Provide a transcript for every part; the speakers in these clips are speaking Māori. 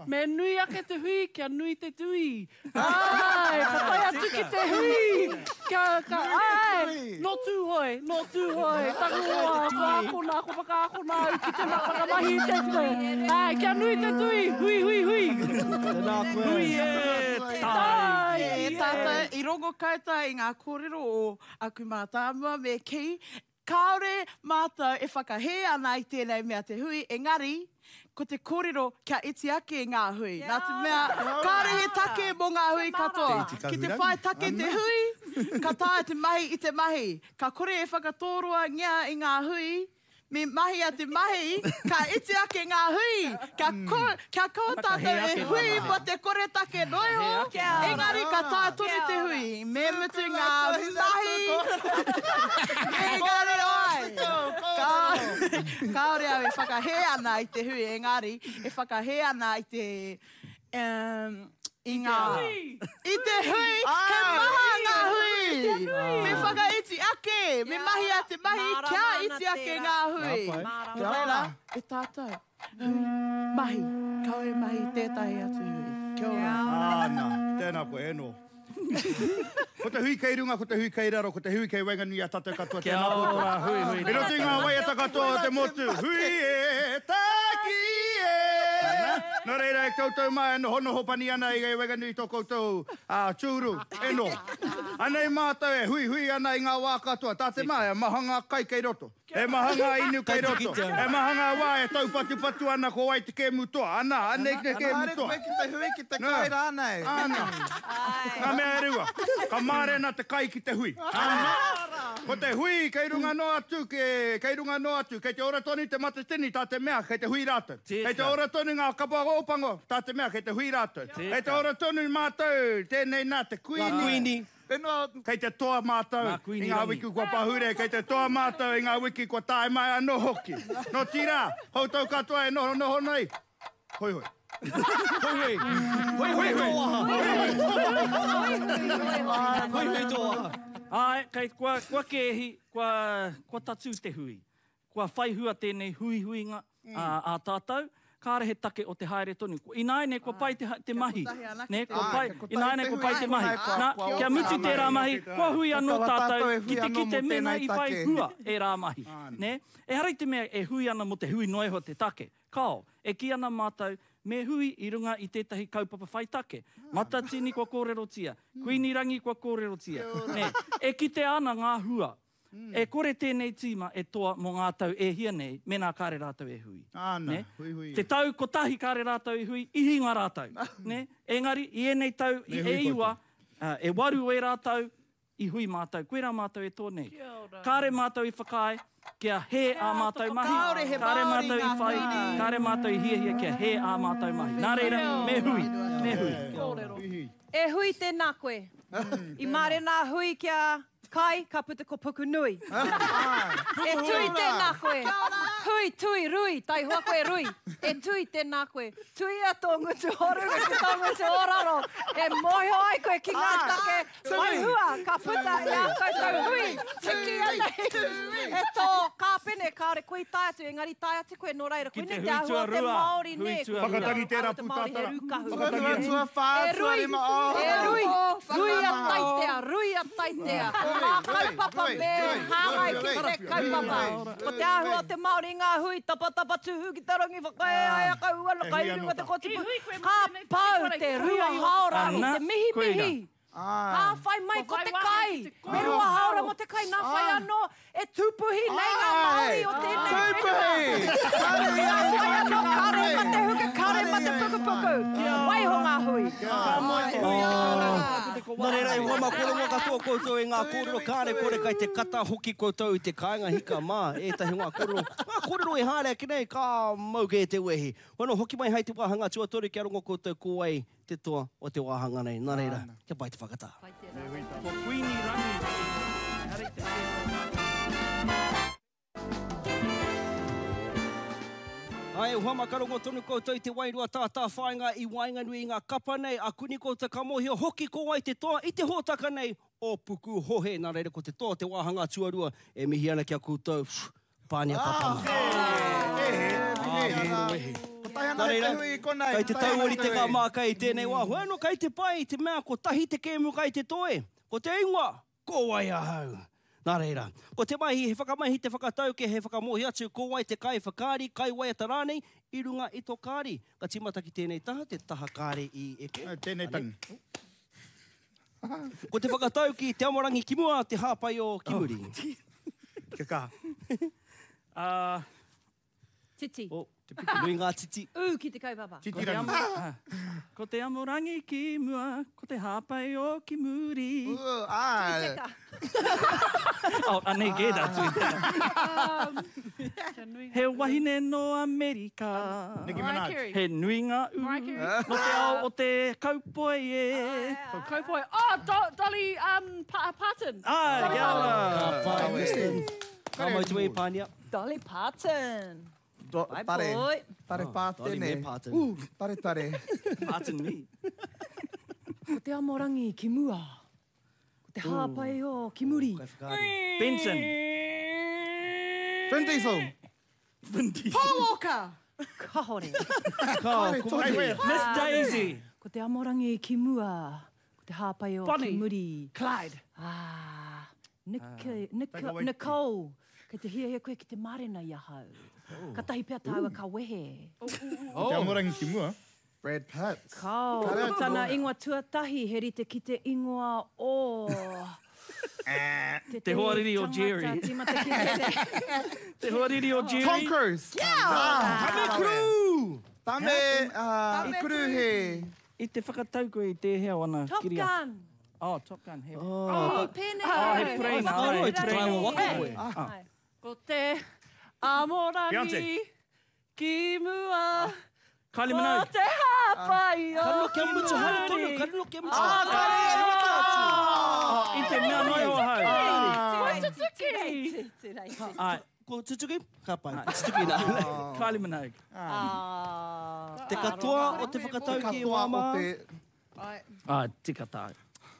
Me nui ake te hui, kia nui te tui. Ai, papai atu ki te hui. Ai, no tū hoi, no tū hoi. Tangoa, whakakona, ko whakakona, ki te whakamahi te tui. Ai, kia nui te tui, hui, hui, hui. Tēnā koe. Hui tai. Tata, i rongo kaita i ngā kōrero o aku mātāmua me kei. Kāore mātou e whakahe ana i tēnei mea te hui, engari, ko te kōrero kia iti ake ngā hui. Nā te mea, kāre he take mō ngā hui katoa. Ki te whai take te hui, ka tāia te mahi i te mahi. Ka kore e whakatōrua ngia i ngā hui, me mahi a te mahi, ka iti ake ngā hui. Kia ko tātou e hui mo te kore take noio. Engari ka tāia tonu te hui. Me mutu ngā mahi. Engari oi. Kāore au e whakahe ana i te hui. Engari, e whakahe ana i te... I te hui, he maha ngā hui. Me whakaiti ake, me mahi a te mahi, kia iti ake ngā hui. Reira, e tātou. Mahi, kau e mahi tētahi atu hui. Kia ora. Āna, tēnā koe, eno. Ko te hui kei runga, ko te hui kei raro, ko te hui kei wainganui a tātou katoa tēnā koe. hui. E roti ngā wai ata katoa te motu. Hui e taki e. Nā reira e koutou mai, no hono hopani ana i gai waganui tō koutou tūru, eno. Anei mātou e hui ana i ngā wā katoa. Tā te mai, mahanga kai kei roto. E mahanga inu kei roto. E mahanga wā e tau patu ana ko wai te ke mutoa. Ana, anei te ke mutoa. Ki te hui, ki te kai rānei. Ana. Ngā mea e rua. Ka mārena te kai ki te hui. Ana. Ko te hui, kei runga no atu, kei te ora tonu te matatini, tā te mea, kei te hui rātou. Kei te ora tonu ngā kapa opango, tā te mea, kei te hui rātou. Kei te ora tonu mātou, tēnei nā te kuini. Kei te toa mātou, i ngā wiki kua pahure, kei te toa mātou, i ngā wiki kua tae mai anō hoki. No tira, houtou katoa e noho nei. Hoi. Hoi toa. Ai, kei kua kehi, kua tatu te hui. Kua whaihua tēnei hui-huinga a tātou. Kāre he take o te haere tonu. Inae ne kua pai te mahi. Inae ne kua pai te mahi. Nā, kia mutu te rā mahi, kua hui anō tātou, ki te kite mena i whai hua e rā mahi. E harai te mea e hui ana mo te hui noiho te take. Kao, e ki ana mātou, me hui i runga i tētahi kaupapa whai take. Matatini kua kōrerotia, kuinirangi kua kōrerotia. E kite ana ngā hua. E kore tēnei tīma e toa mō ngā tau e hia nei, mena kāre rātau e hui. Āna, hui. Te tau ko tahi kāre rātau e hui, ihi ngā rātau. Engari, i enei tau, i e iwa, e waru e rātau, i hui mātau. Koe rā mātau e tō nei. Kāre mātau i whakae, kia he a mātau mahi. Kāre mātau i whai, kāre mātau i hia kia he a mātau mahi. Nā reira, me hui. E hui tēnā koe. I mare nā hui kia... Kai, ka puta ko puku nui. E tui tēnā koe. Hui, tui, rui, tai hoa koe rui. E tui tēnā koe. Tui a tō ngutu horu, ki tō ngutu oraro. E moho ai koe ki ngā take. Mai hua, ka puta i a koutou hui. Tiki anei. E tō kāpene, kāre koe tai atu. Engari tai atu koe no reira. Koe ne te ahua te Māori ne. Whakatangi tērā pūtātara. E rui. Rui a taitea, rui a taitea. Kaupapa me hāngai ki te kaupapa. Ko te ahua te Māori ngā hui, tapa tuhu ki te rangi whakae ai a kauala, kai runga te kotipu. Ka pau te rua haora i te mihi. Ka whai mai ko te kai. Me rua haora mo te kai, nā whai anō e tūpuhi nei ngā Māori o tēnei. Tūpuhi! Whai anō kare ma te huka, kare ma te pukupuku. Waiho ngā hui. Nā reira, i hoa makoro katoa koutou e ngā kōrero kāre kore kai te kata hoki koutou i te kāinga hika mā. Ētahi ngā kōrero. Ngā kōrero e hārea ki nei, kā mauke e te wehi. Wano, hoki mai hai te wāhanga tuatori kia rongo koutou kōai te toa o te wāhanga nei. Nā reira, kia pai te whakatā. Ko kuini rangi. Ai, ua makarongo tonu koutou i te wairua tātā whainga i Wainganui i ngā kapa nei. A kuni koutou ka mohio hoki ko ai te toa i te hōtaka nei o puku hohe. Nā reira ko te toa te wāhanga tuarua e mihi ana kia koutou. Pānia papama. Tahana te hui konei. Kai te tau ori te kā mā kai tēnei wā. Hoeno kai te pai, te mea ko tahi te kēmu kai te toe. Ko te ingoa, ko wai ahau. Nā reira. Ko te mahi, he whakamahi te whakatau ke he whakamohi atu, ko wai te kai whakaari, kai wai ata rānei, i runga i tō kāri. Ka timata ki tēnei taha, te taha kāre i eke. Tēnei tangi. Ko te whakatau ki te amorangi ki mua, te hāpai o Kimuri. Ke kā. Titi. Te piki nui ngā titi. Ki te kaupapa. Titi rangi. Ko te amorangi ki mua, ko te hāpai o Kimuri. Teka. Anei gēda tui tēnā. He wahine no Amerika. Nicki Minaj. He nui ngā Mariah No te ao o te kaupoi e. Kaupoi. Dolly Parton. Ia ora. Pai, Kristen. Ka mau tu e pānia. Dolly Parton. Bye, Tare. boy. Tare Dolly me pātene. Parton. Tare. Pardon me. Ko te amorangi ki mua. Ko te hāpai o Kimuri. Kai whakaari. Benson. Vin Diesel. Vin Diesel. Paul Walker. Kahore. Ka, kumuri. Miss Daisy. Ko te amorangi ki mua. Ko te hāpai o Bonnie. Kimuri. Clyde. Nicole. Kei te hia koe ki te marena i ahau. Ka tahi pia tāua ka wehe. Te amorangi ki mua. Brad Pitt. Kau, tana ingoa tuatahi, he rite ki te ingoa o... Te hoariri o Jerry. Timata ki te... Te hoariri o Jerry. Tom Cruise. Tame kru! Tame i kuru he. I te whakatau koe i te hea wana Top kiria. Gun. Oh, Top Gun. He. Pene. he preina, ai, ai, te preina. taiwa waka koe. Ai. Ko te amorangi Beyonce. ki mua. Kylie Ko Minogue. te hapai o Karino kia mutu hara tonu, Kimuri. karino kia mutu. I te mea mai o hau. Ko te tuki. Ai, Ko tutuki? Ka pai, ko tutuki nā. Kylie Minogue. Te katoa o te whakatau ki o Katoa o ama. te... Ai, tika tāu.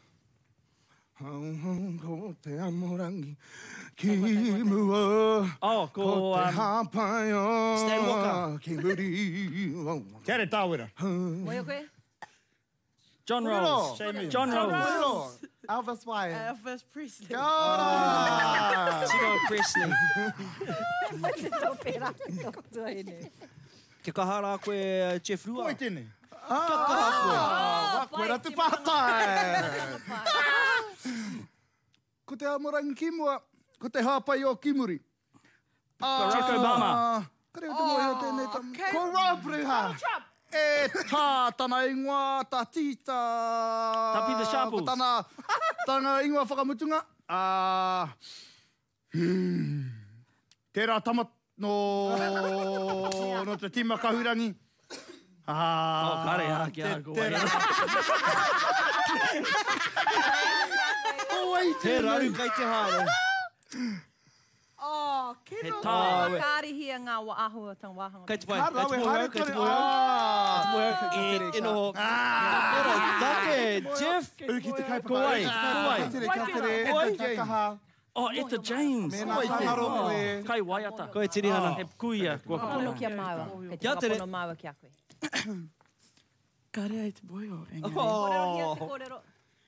Ko te amorangi ki mua. Oh, Ko ko... te hāpai o Stan Walker. Kimuri. Te are tāwera. Moia koe? John Kōrero. Rose. John Rose. Kōrero. Elvis Wai. Elvis Presley. Kia ora. Tino Presley. Te tōpera. Tōtua ene. Ke kahara koe Jeff Rua. Koe tēnei. Koe ratu pātai. Ko te amorangi ki mua. Ko te hāpai o Kimuri. Barack Obama. Ka reo te moe o tēnei tam. Ko Rob Ruha. E tā, tana ingoa, tā tita. Tā Peter Sharples. Tana ingoa whakamutunga. Tērā tamat no te tima kahurangi. Oh, kare ha ki a koe. Te raru kai te haere. Oh, He kino. tāwe. Kārihia ngā wa ahua tang wahanga. Kai te pai, Hara kai te we, moe hara hau, kai te kore. moe hau. Moe E no... Ora, take, Jeff. Uki te kai Ko wai, ko wai. Kia tere, Oi. kia kaha. Oh, Etta James. Me nā tangaro koe. Kai waiata. Koe tiri hana. He kuia. Kua Pono kia maua. Kei te Kia tere. whapono maua kia koe. Kare ai te boio. Engari. Kōrero kia te kōrero.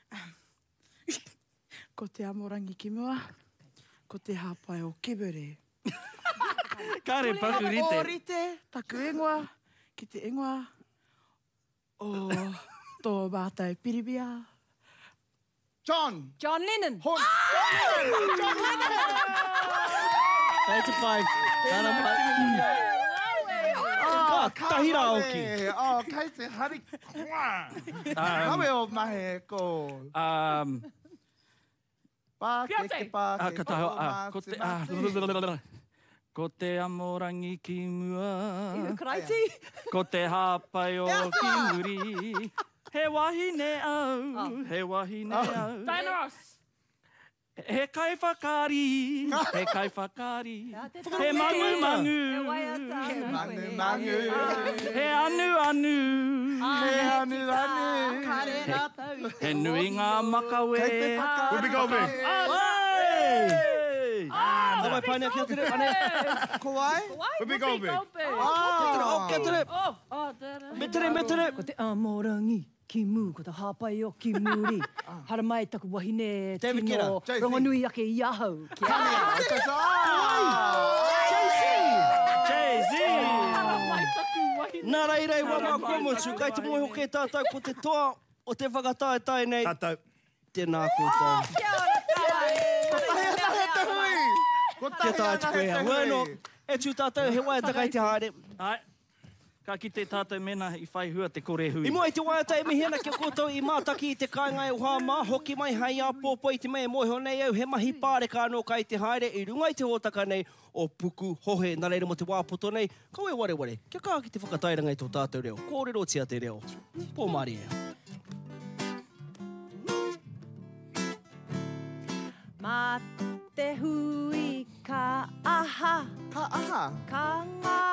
Ko te amorangi ki mua. Ko te hāpai o Kimuri. Kare paku O rite. rite, taku ingoa, ki te ingoa. O tō mātai piribia. John. John Lennon. Hon. Kai te pai. Kāna mai. Tahi rā oki. Oh, kai te hari. Kawe o mahe ko. Pā, ke pā, ke Ka taho, ko te... Ko te amorangi ki mua. Karaiti. Ko te hāpai o Kimuri. He wahine au, he wahine au. Diana Ross. He kai whakari, he kai whakari. He mangu He mangu, waiata. Mangu, mangu. he anu anu. He anu, anu. Kare rā tau. He nui ngā makawe. Kei te whaka. We'll be going. Hey! Kawai pānea kia tere, ane. Kawai? Upi kaupe. Kia tere. Me tere. Ko te amorangi ki mū, ko te hāpai o ki muri. Hara mai taku wahine David Kera. tino rongonui ake i ahau. Kia Jay-Z. Nā rei wanga komotu, kai te moe hoke tātou ko te toa o te whakataetai nei. Tātou. Tēnā koutou. Kia Kia tātou koe. Bueno, e tū tātou he waia takai te haere. Ai, ka ki te tātou mena i whai hua te kore hui. I mua i te waia tai mihena kia koutou i mātaki i te kāingai o hāma, hoki mai hai a pōpō i te mea moe honei au, he mahi pāreka anō kai te haere, i runga i te hōtaka nei o puku hohe, nā reira mo te wāpoto nei, kaue ware, kia kā ki te whakatairanga i tō tātou reo, kōrero tia te reo, pō Mārie. Mā te hui ka aha. Ka aha. Ka ngā